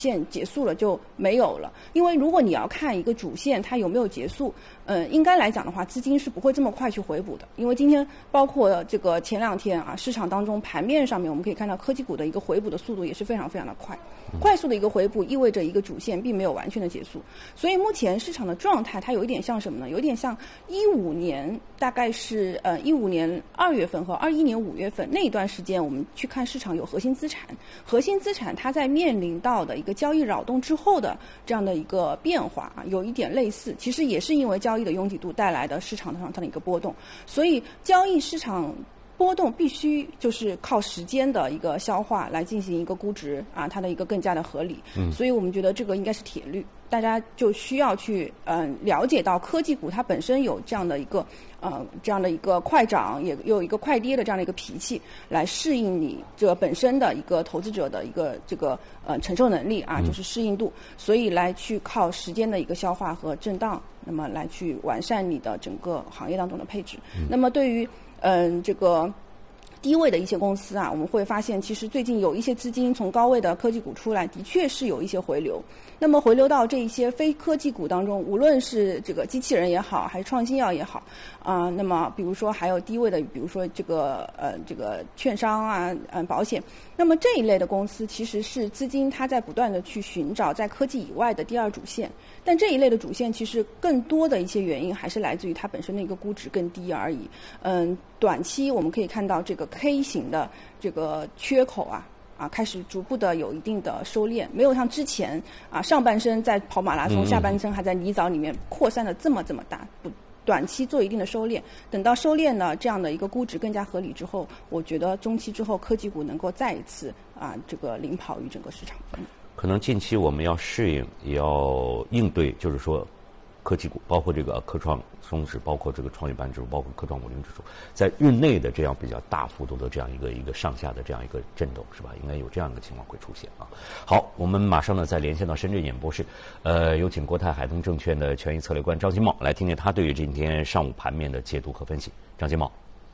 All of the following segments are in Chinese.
线结束了就没有了，因为如果你要看一个主线它有没有结束，应该来讲的话，资金是不会这么快去回补的。因为今天包括这个前2天啊，市场当中盘面上面我们可以看到科技股的一个回补的速度也是非常非常的快，快速的一个回补意味着一个主线并没有完全的结束。所以目前市场的状态它有一点像什么呢？有点像15年，大概是15年2月份和21年5月份那一段时间，我们去看市场有核心资产，核心资产它在面临到的一个交易扰动之后的这样的一个变化啊，有一点类似。其实也是因为交易的拥挤度带来的市场上它的一个波动，所以交易市场波动必须就是靠时间的一个消化来进行一个估值啊，它的一个更加的合理。所以我们觉得这个应该是铁律，大家就需要去了解到科技股它本身有这样的一个快涨，也有一个快跌的这样的一个脾气，来适应你这本身的一个投资者的一个这个承受能力啊，就是适应度，所以来去靠时间的一个消化和震荡，那么来去完善你的整个行业当中的配置。那么对于这个低位的一些公司啊，我们会发现其实最近有一些资金从高位的科技股出来，的确是有一些回流。那么回流到这一些非科技股当中，无论是这个机器人也好，还是创新药也好那么比如说还有低位的，比如说这个券商啊保险，那么这一类的公司其实是资金它在不断的去寻找在科技以外的第二主线，但这一类的主线其实更多的一些原因还是来自于它本身的一个估值更低而已。短期我们可以看到这个 K 型的这个缺口开始逐步的有一定的收敛，没有像之前上半身在跑马拉松，下半身还在泥沼里面扩散的这么大。短期做一定的收敛，等到收敛呢这样的一个估值更加合理之后，我觉得中期之后科技股能够再一次这个领跑于整个市场。 可能近期我们要适应，也要应对，就是说科技股，包括这个科创松指，包括这个创业板指数，包括科创50指数，在日内的这样比较大幅度的这样一个上下的这样一个震动，是吧？应该有这样一个情况会出现啊。好，我们马上呢再连线到深圳演播室，有请国泰海通证券的权益策略官张金茂来听听他对于今天上午盘面的解读和分析。张金茂。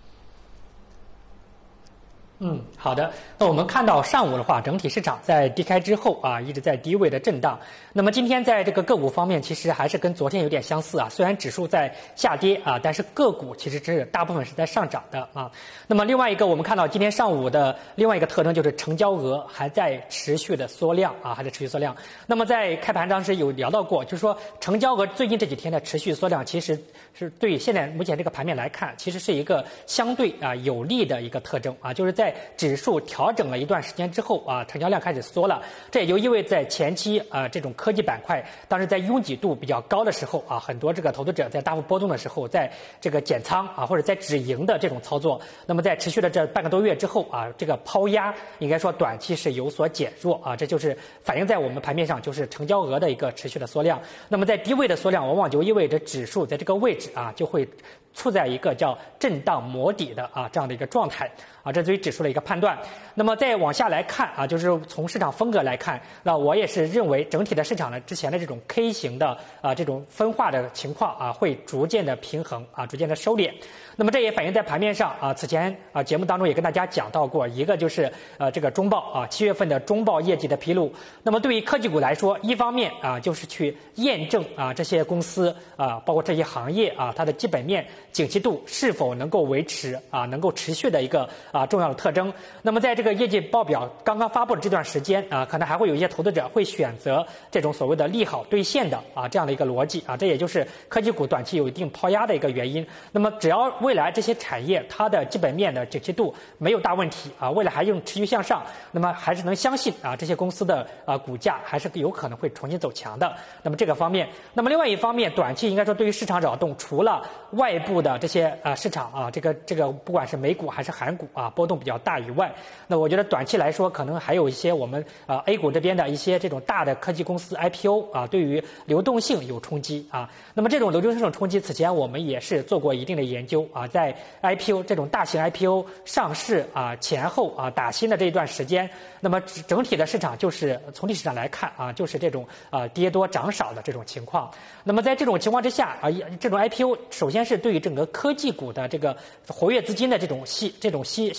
好的。那我们看到上午的话，整体市场在低开之后一直在低位的震荡。那么今天在这个个股方面，其实还是跟昨天有点相似虽然指数在下跌但是个股其实是大部分是在上涨的那么另外一个，我们看到今天上午的另外一个特征就是成交额还在持续的缩量还在持续缩量。那么在开盘当时有聊到过，就是说成交额最近这几天的持续缩量，其实是对现在目前这个盘面来看，其实是一个相对有利的一个特征就是在指数调整了一段时间之后成交量开始缩了，这也就意味着在前期这种科技板块当时在拥挤度比较高的时候很多这个投资者在大幅波动的时候，在这个减仓或者在止盈的这种操作，那么在持续的这半个多月之后这个抛压应该说短期是有所减弱这就是反映在我们盘面上，就是成交额的一个持续的缩量。那么在低位的缩量，往往就意味着指数在这个位置就会处在一个叫震荡磨底的这样的一个状态这对于指数的一个判断。那么再往下来看就是从市场风格来看，那我也是认为整体的市场呢，之前的这种 K 型的这种分化的情况会逐渐的平衡逐渐的收敛。那么这也反映在盘面上此前节目当中也跟大家讲到过，一个就是这个中报7月份的中报业绩的披露。那么对于科技股来说，一方面就是去验证这些公司包括这些行业它的基本面景气度是否能够维持能够持续的一个重要的特征。那么在这个业绩报表刚刚发布的这段时间可能还会有一些投资者会选择这种所谓的利好兑现的这样的一个逻辑这也就是科技股短期有一定抛压的一个原因。那么只要未来这些产业它的基本面的景气度没有大问题未来还用持续向上，那么还是能相信这些公司的股价还是有可能会重新走强的。那么这个方面，那么另外一方面，短期应该说对于市场扰动，除了外部的这些市场这个不管是美股还是韩股波动比较大以外，那我觉得短期来说可能还有一些我们A 股这边的一些这种大的科技公司 IPO 对于流动性有冲击那么这种流动性冲击，此前我们也是做过一定的研究在 IPO 这种大型 IPO 上市前后打新的这一段时间，那么整体的市场就是从历史上来看就是这种跌多涨少的这种情况。那么在这种情况之下这种 IPO 首先是对于整个科技股的这个活跃资金的这种吸血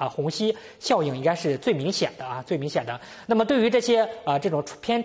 虹吸效应应该是最明显的啊，最明显的。那么对于这些这种偏